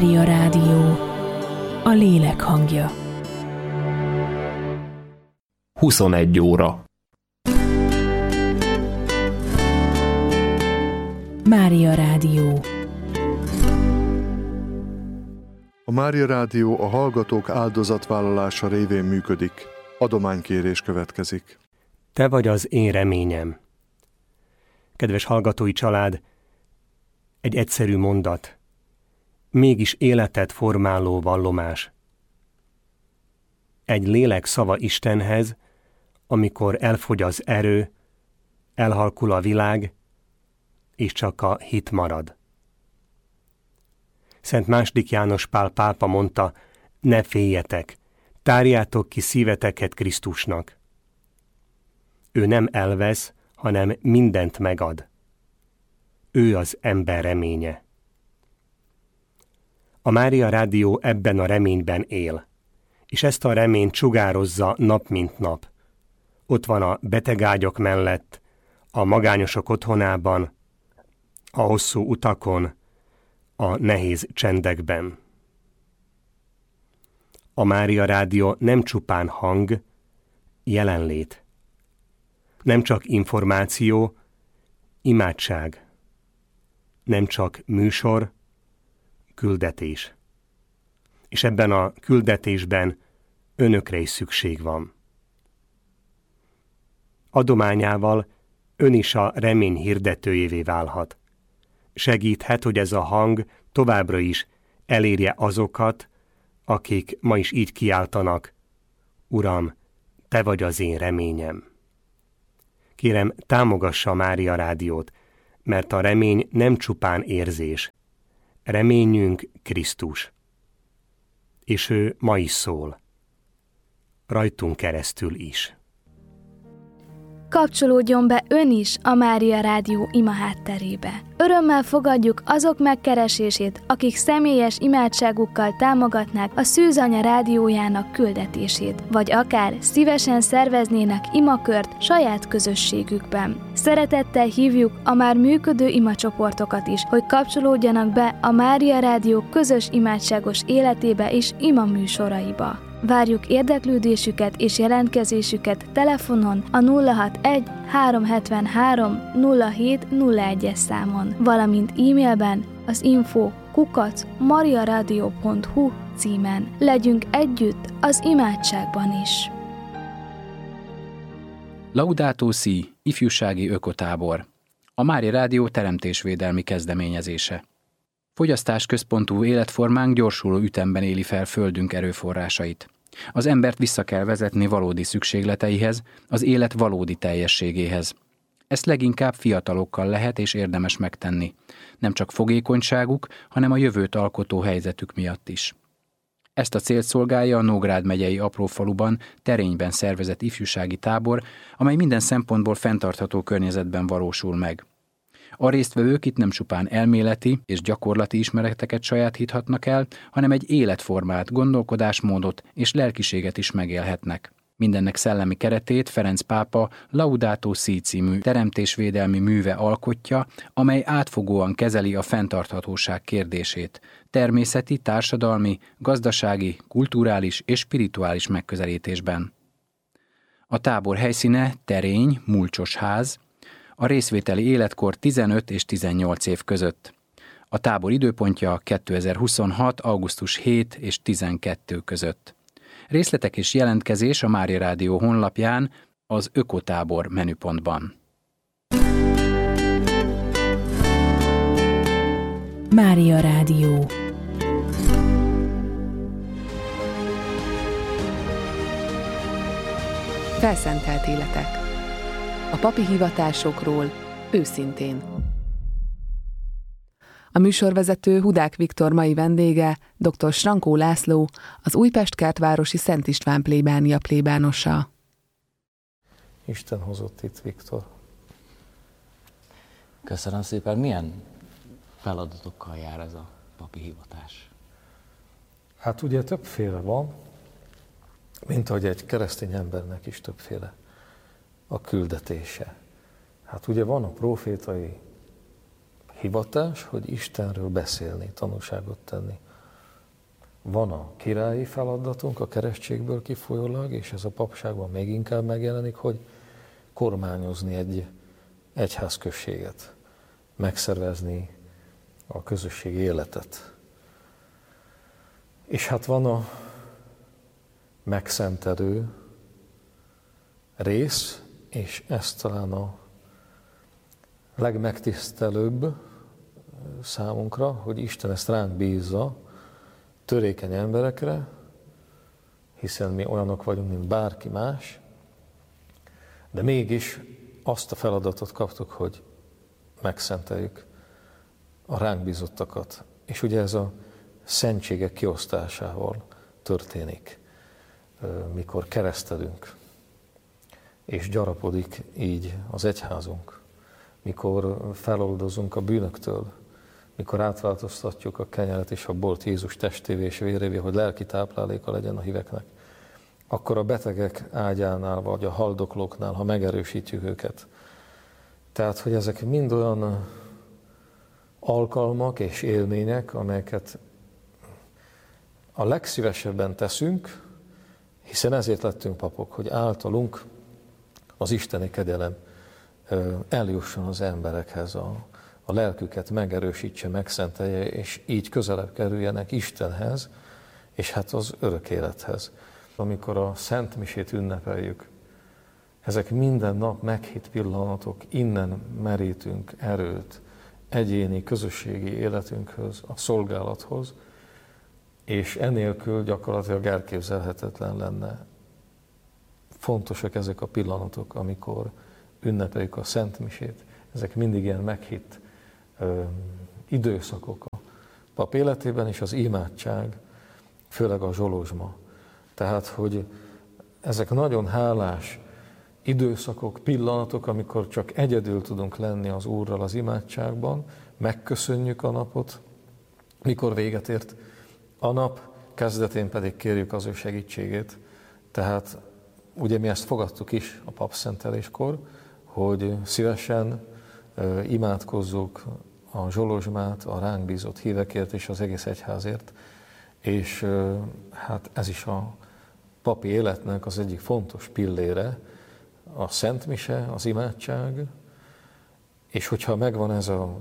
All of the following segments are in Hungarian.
Mária Rádió, a lélek hangja. 21 óra. Mária Rádió. A Mária Rádió a hallgatók áldozatvállalása révén működik. Adománykérés következik. Te vagy az én reményem. Kedves hallgatói család, egy egyszerű mondat, mégis életet formáló vallomás. Egy lélek szava Istenhez, amikor elfogy az erő, elhalkul a világ, és csak a hit marad. Szent II. János Pál pápa mondta, ne féljetek, tárjátok ki szíveteket Krisztusnak. Ő nem elvesz, hanem mindent megad. Ő az ember reménye. A Mária Rádió ebben a reményben él, és ezt a reményt sugározza nap mint nap. Ott van a betegágyak mellett, a magányosok otthonában, a hosszú utakon, a nehéz csendekben. A Mária Rádió nem csupán hang, jelenlét. Nem csak információ, imádság. Nem csak műsor, küldetés. És ebben a küldetésben önökre is szükség van. Adományával ön is a remény hirdetőjévé válhat. Segíthet, hogy ez a hang továbbra is elérje azokat, akik ma is így kiáltanak, Uram, te vagy az én reményem. Kérem, támogassa a Mária Rádiót, mert a remény nem csupán érzés. Reményünk Krisztus. És ő ma is szól. Rajtunk keresztül is. Kapcsolódjon be ön is a Mária Rádió ima hátterébe. Örömmel fogadjuk azok megkeresését, akik személyes imádságukkal támogatnák a Szűzanya Rádiójának küldetését, vagy akár szívesen szerveznének imakört saját közösségükben. Szeretettel hívjuk a már működő imacsoportokat is, hogy kapcsolódjanak be a Mária Rádió közös imádságos életébe és ima műsoraiba. Várjuk érdeklődésüket és jelentkezésüket telefonon a 061 373 0701-es számon, valamint e-mailben az info@mariaradio.hu címen. Legyünk együtt az imádságban is. Laudato Si, ifjúsági ökotábor. A Mária Rádió teremtésvédelmi kezdeményezése. Fogyasztásközpontú életformánk gyorsuló ütemben éli fel földünk erőforrásait. Az embert vissza kell vezetni valódi szükségleteihez, az élet valódi teljességéhez. Ezt leginkább fiatalokkal lehet és érdemes megtenni. Nem csak fogékonyságuk, hanem a jövőt alkotó helyzetük miatt is. Ezt a célt szolgálja a Nógrád megyei Aprófaluban, Terényben szervezett ifjúsági tábor, amely minden szempontból fenntartható környezetben valósul meg. A résztvevők itt nem csupán elméleti és gyakorlati ismereteket sajátíthatnak el, hanem egy életformát, gondolkodásmódot és lelkiséget is megélhetnek. Mindennek szellemi keretét Ferenc pápa Laudato Si című teremtésvédelmi műve alkotja, amely átfogóan kezeli a fenntarthatóság kérdését, természeti, társadalmi, gazdasági, kulturális és spirituális megközelítésben. A tábor helyszíne Terény, Mulcsos ház, a részvételi életkor 15 és 18 év között. A tábor időpontja 2026. augusztus 7 és 12 között. Részletek és jelentkezés a Mária Rádió honlapján, az Ökotábor menüpontban. Mária Rádió. Felszentelt életek. A papi hivatásokról őszintén. A műsorvezető Hudák Viktor mai vendége dr. Strankó László, az Újpest-Kertvárosi Szent István plébánia plébánosa. Isten hozott itt, Viktor. Köszönöm szépen. Milyen feladatokkal jár ez a papi hivatás? Hát ugye többféle van, mint ahogy egy keresztény embernek is többféle a küldetése. Hát ugye van a profétai hivatás, hogy Istenről beszélni, tanúságot tenni Van a királyi feladatunk a keresztségből kifolyólag, és ez a papságban még inkább megjelenik, hogy kormányozni egy egyházközséget, megszervezni a közösségi életet. És hát van a megszentelő rész, és ez talán a legmegtisztelőbb számunkra, hogy Isten ezt ránk bízza, törékeny emberekre, hiszen mi olyanok vagyunk, mint bárki más, de mégis azt a feladatot kaptuk, hogy megszenteljük a ránk bízottakat. És ugye ez a szentségek kiosztásával történik, mikor keresztelünk, és gyarapodik így az egyházunk, mikor feloldozunk a bűnöktől, mikor átváltoztatjuk a kenyeret és a bort Jézus testévé és vérévé, hogy lelki tápláléka legyen a híveknek, akkor a betegek ágyánál, vagy a haldoklóknál, ha megerősítjük őket. Tehát, hogy ezek mind olyan alkalmak és élmények, amelyeket a legszívesebben teszünk, hiszen ezért lettünk papok, hogy általunk az isteni kegyelem eljusson az emberekhez, a lelküket megerősítse, megszentelje, és így közelebb kerüljenek Istenhez, és hát az örök élethez. Amikor a Szent Misét ünnepeljük, ezek minden nap meghitt pillanatok, innen merítünk erőt egyéni, közösségi életünkhöz, a szolgálathoz, és enélkül gyakorlatilag elképzelhetetlen lenne. Fontosak ezek a pillanatok, amikor ünnepeljük a Szent Misét. Ezek mindig ilyen meghitt időszakok a pap életében, és az imádság, főleg a zsolozsma. Tehát, hogy ezek nagyon hálás időszakok, pillanatok, amikor csak egyedül tudunk lenni az Úrral az imádságban, megköszönjük a napot, mikor véget ért a nap, kezdetén pedig kérjük az ő segítségét. Tehát ugye mi ezt fogadtuk is a papszenteléskor, hogy szívesen imádkozzuk a zsolozsmát, a ránk bízott hívekért és az egész egyházért, és hát ez is a papi életnek az egyik fontos pillére, a Szent Mise, az imádság, és hogyha megvan ez az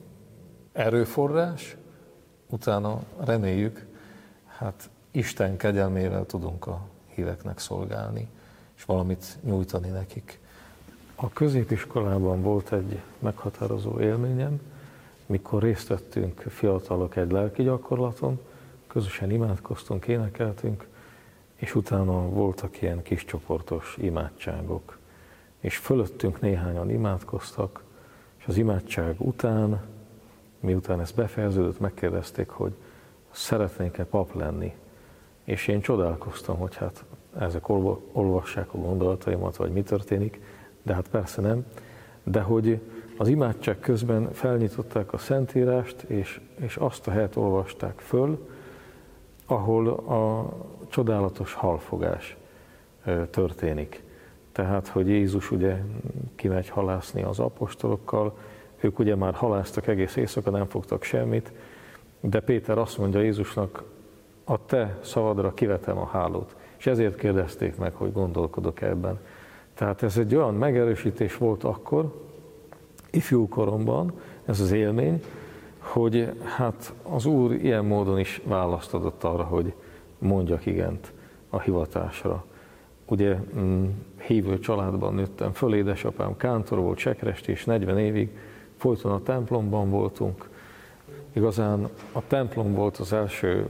erőforrás, utána reméljük, hát Isten kegyelmével tudunk a híveknek szolgálni, és valamit nyújtani nekik. A középiskolában volt egy meghatározó élményem, mikor részt vettünk fiatalok egy lelki gyakorlaton, közösen imádkoztunk, énekeltünk, és utána voltak ilyen kis csoportos imádságok. És fölöttünk néhányan imádkoztak, és az imádság után, miután ez befejeződött, megkérdezték, hogy szeretnék-e pap lenni. És én csodálkoztam, hogy hát ezek olvassák a gondolataimat, vagy mi történik, de hát persze nem. De hogy az imádság közben felnyitották a Szentírást, és azt a helyet olvasták föl, ahol a csodálatos halfogás történik. Tehát, hogy Jézus ugye kimegy halászni az apostolokkal, ők ugye már halásztak egész éjszaka, nem fogtak semmit, de Péter azt mondja Jézusnak, a te szavadra kivetem a hálót. És ezért kérdezték meg, hogy gondolkodok ebben. Tehát ez egy olyan megerősítés volt akkor, ifjú koromban, ez az élmény, hogy hát az Úr ilyen módon is választ adott arra, hogy mondjak igent a hivatásra. Ugye hívő családban nőttem föl, édesapám kántor volt, sekresti, és 40 évig folyton a templomban voltunk. Igazán a templom volt az első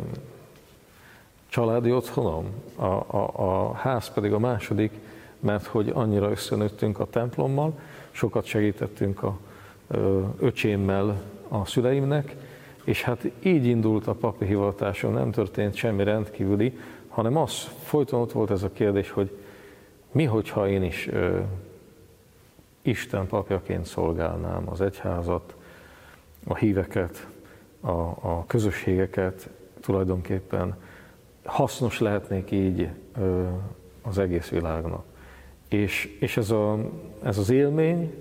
családi otthonom, a ház pedig a második, mert hogy annyira összenőttünk a templommal, sokat segítettünk a öcsémmel a szüleimnek, és hát így indult a papi hivatásom, nem történt semmi rendkívüli, hanem az folyton ott volt ez a kérdés, hogy mi, hogyha én is Isten papjaként szolgálnám az egyházat, a híveket, a közösségeket, tulajdonképpen hasznos lehetnék így az egész világnak. És ez az élmény,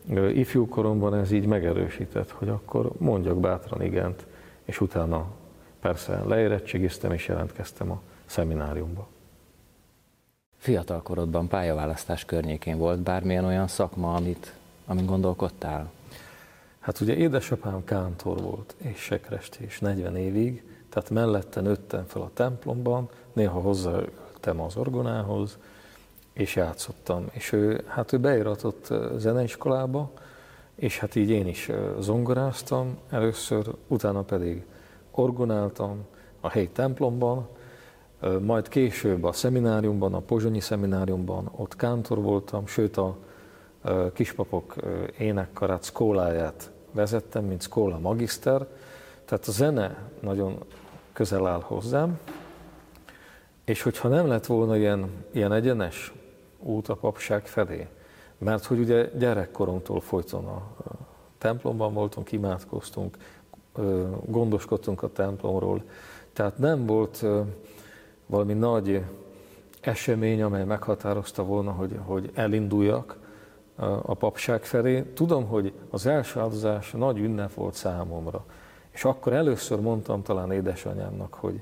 ifjú koromban ez így megerősített, hogy akkor mondjak bátran igent, és utána persze leérettségiztem és jelentkeztem a szemináriumba. Fiatal korodban pályaválasztás környékén volt bármilyen olyan szakma, amin gondolkodtál? Hát ugye édesapám kántor volt és sekrestés 40 évig, tehát mellette nőttem fel a templomban, néha hozzáültem az orgonához, és játszottam. És ő beíratott zeneiskolába, és hát így én is zongoráztam először, utána pedig orgonáltam a helyi templomban, majd később a szemináriumban, a pozsonyi szemináriumban, ott kántor voltam, sőt a kispapok énekkarát, szkóláját vezettem, mint szkóla magiszter, tehát a zene nagyon közel áll hozzám, és hogyha nem lett volna ilyen egyenes út a papság felé, mert hogy ugye gyerekkoromtól folyton a templomban voltunk, imádkoztunk, gondoskodtunk a templomról, tehát nem volt valami nagy esemény, amely meghatározta volna, hogy elinduljak a papság felé. Tudom, hogy az első áldozás nagy ünnep volt számomra, és akkor először mondtam talán édesanyámnak, hogy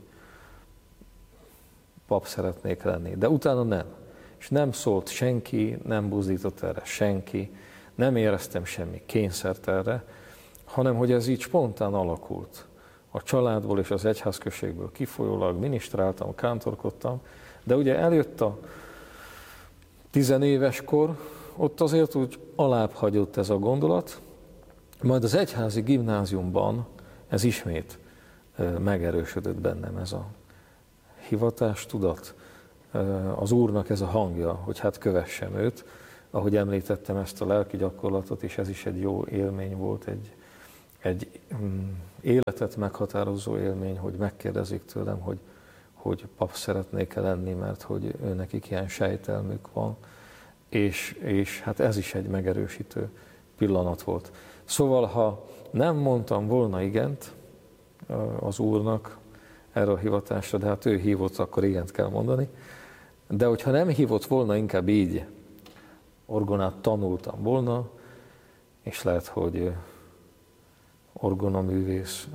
pap szeretnék lenni, de utána nem. És nem szólt senki, nem buzdított erre senki, nem éreztem semmi kényszert erre, hanem hogy ez így spontán alakult. A családból és az egyházközségből kifolyólag minisztráltam, kántorkodtam, de ugye eljött a 10 éves kor, ott azért úgy alább hagyott ez a gondolat, majd az egyházi gimnáziumban ez ismét megerősödött bennem, ez a hivatástudat, az Úrnak ez a hangja, hogy hát kövessem őt, ahogy említettem ezt a lelki gyakorlatot, és ez is egy jó élmény volt, egy életet meghatározó élmény, hogy megkérdezik tőlem, hogy pap szeretnék-e lenni, mert hogy nekik ilyen sejtelmük van, és hát ez is egy megerősítő pillanat volt. Szóval, ha nem mondtam volna igent az Úrnak erre a hivatásra, de hát ő hívott, akkor igent kell mondani, de hogyha nem hívott volna, inkább így orgonát tanultam volna, és lehet, hogy orgonaművész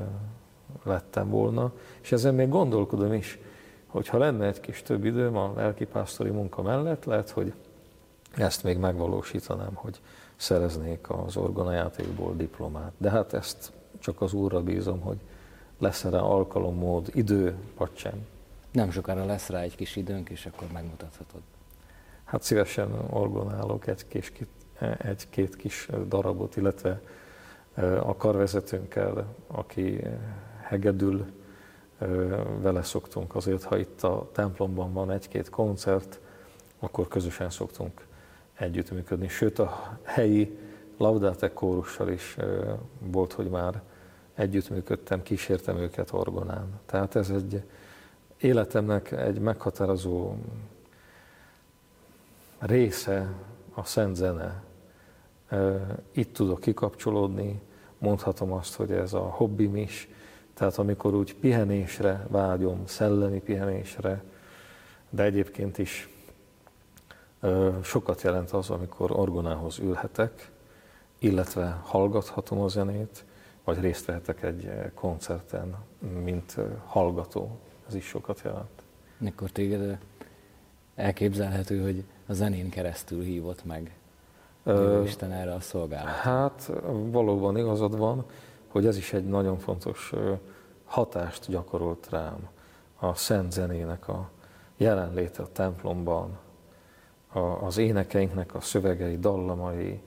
lettem volna, és ezen még gondolkodom is, hogyha lenne egy kis több időm a lelkipásztori munka mellett, lehet, hogy ezt még megvalósítanám, hogy szereznék az orgonajátékból diplomát. De hát ezt csak az Úrra bízom, hogy lesz erre alkalom, mód, idő, vagy sem. Nem sokára lesz rá egy kis időnk, és akkor megmutathatod. Hát szívesen orgonálok egy-két kis darabot, illetve a karvezetőnkkel, aki hegedül, vele szoktunk azért, ha itt a templomban van egy-két koncert, akkor közösen szoktunk együttműködni. Sőt, a helyi Laudate kórussal is volt, hogy már együttműködtem, kísértem őket orgonán. Tehát ez egy életemnek egy meghatározó része a szent zene. Itt tudok kikapcsolódni, mondhatom azt, hogy ez a hobbim is, tehát amikor úgy pihenésre vágyom, szellemi pihenésre, de egyébként is sokat jelent az, amikor orgonához ülhetek, illetve hallgathatom a zenét, vagy részt vehetek egy koncerten, mint hallgató. Ez is sokat jelent. Akkor téged elképzelhető, hogy a zenén keresztül hívott meg Isten erre a szolgálatra. Hát valóban igazad van, hogy ez is egy nagyon fontos hatást gyakorolt rám. A szent zenének a jelenléte a templomban, az énekeinknek a szövegei, dallamai,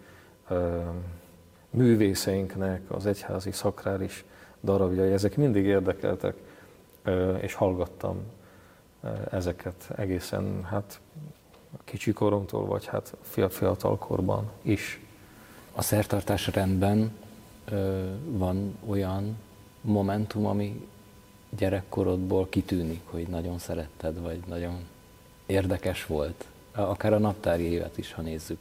művészeinknek az egyházi szakrális darabjai, ezek mindig érdekeltek, és hallgattam ezeket egészen kicsi koromtól, vagy fiatal korban is. A szertartás rendben van olyan momentum, ami gyerekkorodból kitűnik, hogy nagyon szeretted, vagy nagyon érdekes volt? Akár a naptári évet is, ha nézzük.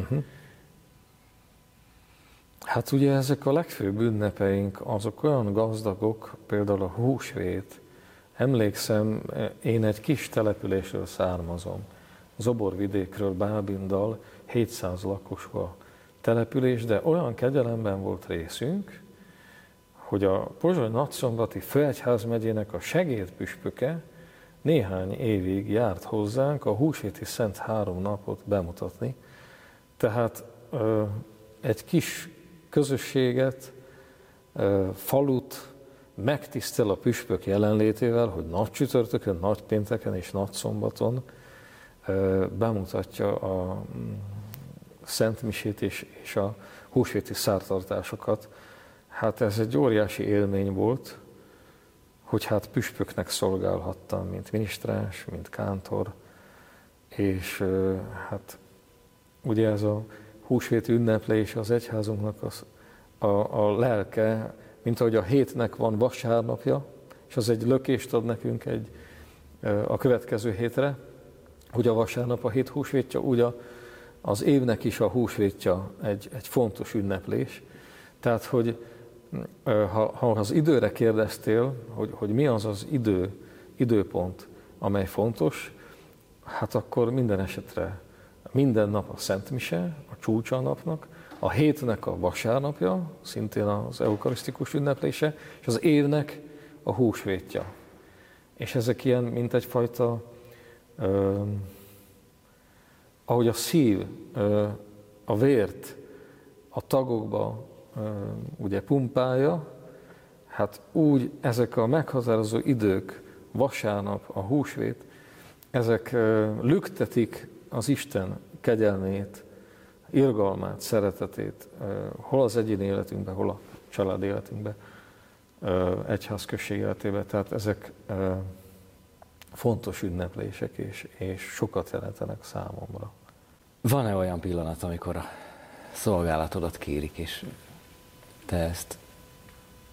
Hát ugye ezek a legfőbb ünnepeink, azok olyan gazdagok, például a húsvét. Emlékszem, én egy kis településről származom, Zoborvidékről, Bábindal, 700 lakosú a település, de olyan kegyelemben volt részünk, hogy a Pozsony Nagyszombati Főegyházmegyének a segédpüspöke néhány évig járt hozzánk a húsvéti szent 3 napot bemutatni. Tehát egy kis közösséget, falut megtisztel a püspök jelenlétével, hogy nagy csütörtökön, nagy pénteken és nagy szombaton bemutatja a szentmisét és a húsvéti szártartásokat. Hát ez egy óriási élmény volt, hogy hát püspöknek szolgálhattam, mint minisztráns, mint kántor, és hát ugye ez a húsvéti ünneplés az egyházunknak a lelke, mint ahogy a hétnek van vasárnapja, és az egy lökést ad nekünk a következő hétre, hogy a vasárnap a hét húsvétja, úgy az évnek is a húsvétja egy fontos ünneplés. Tehát, hogy ha az időre kérdeztél, hogy mi az az időpont, amely fontos, hát akkor minden esetre minden nap a Szent Mise, a csúcsa a napnak, a hétnek a vasárnapja, szintén az eukarisztikus ünneplése, és az évnek a húsvétja. És ezek ilyen, mint egyfajta, ahogy a szív a vért a tagokba ugye pumpálja, hát úgy ezek a meghatározó idők, vasárnap, a húsvét, ezek lüktetik az Isten kegyelmét, irgalmát, szeretetét, hol az egyéni életünkben, hol a család életünkben, egyházközség életében. Tehát ezek fontos ünneplések, és sokat jelentenek számomra. Van-e olyan pillanat, amikor a szolgálatodat kérik, és te ezt